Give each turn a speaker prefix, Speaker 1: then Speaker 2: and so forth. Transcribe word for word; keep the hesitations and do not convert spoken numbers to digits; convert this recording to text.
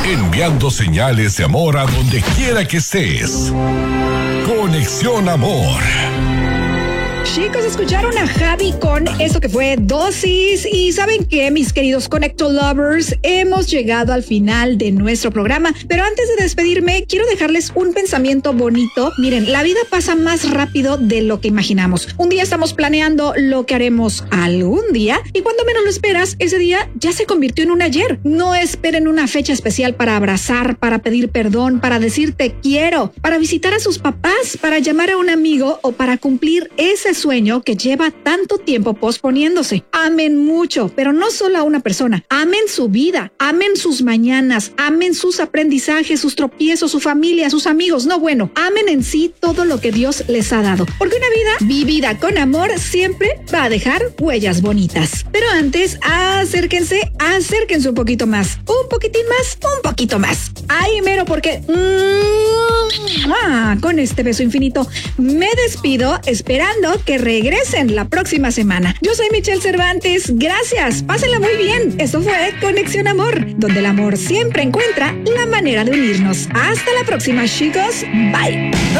Speaker 1: enviando señales de amor a donde quiera que estés. Conexión Amor.
Speaker 2: Chicos, escucharon a Javi con esto que fue Dosis. Y ¿saben qué, mis queridos Connector Lovers? Hemos llegado al final de nuestro programa. Pero antes de despedirme, quiero dejarles un pensamiento bonito. Miren, la vida pasa más rápido de lo que imaginamos. Un día estamos planeando lo que haremos algún día y cuando menos lo esperas, ese día ya se convirtió en un ayer. No esperen una fecha especial para abrazar, para pedir perdón, para decir te quiero, para visitar a sus papás, para llamar a un amigo o para cumplir ese sueño que lleva tanto tiempo posponiéndose. Amen mucho, pero no solo a una persona. Amen su vida, amen sus mañanas, amen sus aprendizajes, sus tropiezos, su familia, sus amigos. No, bueno, amen en sí todo lo que Dios les ha dado. Porque una vida vivida con amor siempre va a dejar huellas bonitas. Pero antes, acérquense, acérquense un poquito más, un poquitín más, un poquito más. Ay, mero, porque mmm, ah, con este beso infinito me despido esperando que regresen la próxima semana. Yo soy Michelle Cervantes. Gracias. Pásenla muy bien. Esto fue Conexión Amor, donde el amor siempre encuentra la manera de unirnos. Hasta la próxima, chicos. Bye.